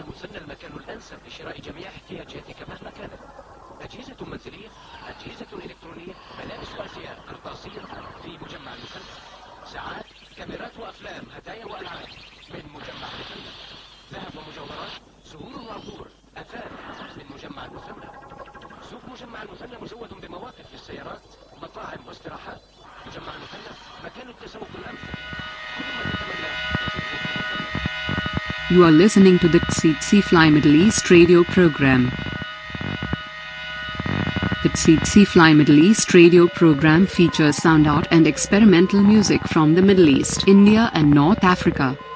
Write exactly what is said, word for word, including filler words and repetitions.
المثنى المكان الأنسب لشراء جميع احتياجاتك مهما كانت. أجهزة منزلية، أجهزة إلكترونية، ملابس وأزياء، قرطاسية في مجمع المثنى. ساعات، كاميرات وأفلام، هدايا وألعاب من مجمع المثنى. ذهب ومجوهرات، زهور وعطور، أثاث من مجمع المثنى. سوق مجمع المثنى مزود بمواقف للسيارات، مطاعم واستراحات. مجمع المثنى مكان التسوق الأمثل. كل ما تتمنى You are listening to the Tsitsi Fly Middle East radio program. The Tsitsi Fly Middle East radio program features sound art and experimental music from the Middle East, India and North Africa.